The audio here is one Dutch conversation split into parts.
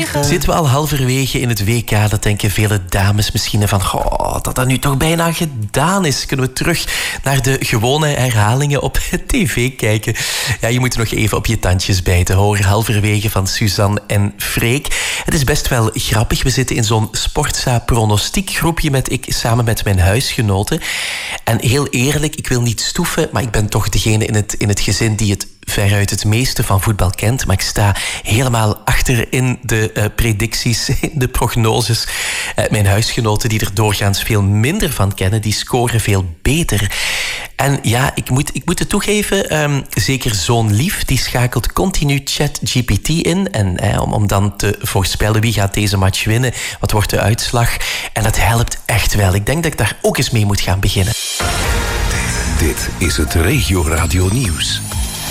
halverwege. Zitten we al halverwege in het WK? Dat denken vele dames misschien van... dat nu toch bijna gedaan is. Kunnen we terug naar de gewone herhalingen op tv kijken? Ja, je moet er nog even op je tandjes bijten, hoor. Halverwege van Suzanne en Freek. Het is best wel grappig. We zitten in zo'n Sportza-pronostiekgroepje samen met mijn huisgenoten. En heel eerlijk, ik wil niet stoeven, maar ik ben toch degene in het gezin die het veruit het meeste van voetbal kent. Maar ik sta helemaal achter in de predicties, in de prognoses. Mijn huisgenoten die er doorgaans veel minder van kennen, die scoren veel beter. En ja, ik moet het toegeven, zeker zo'n lief, die schakelt continu ChatGPT in. En om dan te voorspellen wie gaat deze match winnen, wat wordt de uitslag. En dat helpt echt wel. Ik denk dat ik daar ook eens mee moet gaan beginnen. Dit is het Regio Radio Nieuws.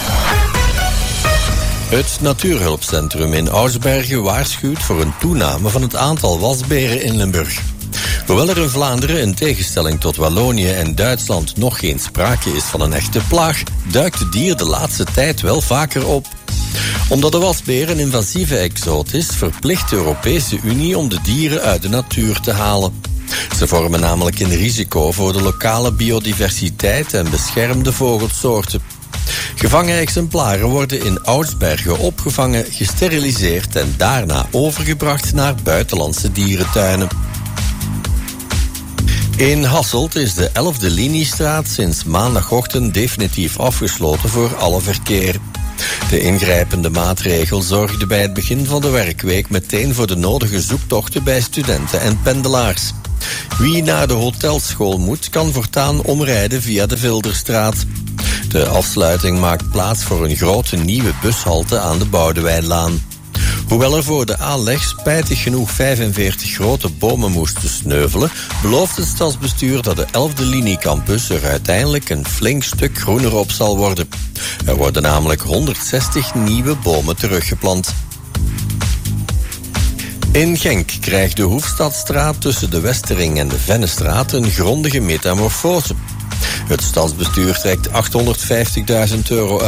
Het Natuurhulpcentrum in Oudsbergen waarschuwt voor een toename van het aantal wasberen in Limburg. Hoewel er in Vlaanderen in tegenstelling tot Wallonië en Duitsland nog geen sprake is van een echte plaag, duikt het dier de laatste tijd wel vaker op. Omdat de wasbeer een invasieve exoot is, verplicht de Europese Unie om de dieren uit de natuur te halen. Ze vormen namelijk een risico voor de lokale biodiversiteit en beschermde vogelsoorten. Gevangen exemplaren worden in Oudsbergen opgevangen, gesteriliseerd en daarna overgebracht naar buitenlandse dierentuinen. In Hasselt is de 11e Liniestraat sinds maandagochtend definitief afgesloten voor alle verkeer. De ingrijpende maatregel zorgde bij het begin van de werkweek meteen voor de nodige zoektochten bij studenten en pendelaars. Wie naar de hotelschool moet, kan voortaan omrijden via de Vilderstraat. De afsluiting maakt plaats voor een grote nieuwe bushalte aan de Boudewijnlaan. Hoewel er voor de aanleg spijtig genoeg 45 grote bomen moesten sneuvelen, belooft het stadsbestuur dat de 11e Liniecampus er uiteindelijk een flink stuk groener op zal worden. Er worden namelijk 160 nieuwe bomen teruggeplant. In Genk krijgt de Hoefstadstraat tussen de Westering en de Vennestraat een grondige metamorfose. Het stadsbestuur trekt €850.000 uit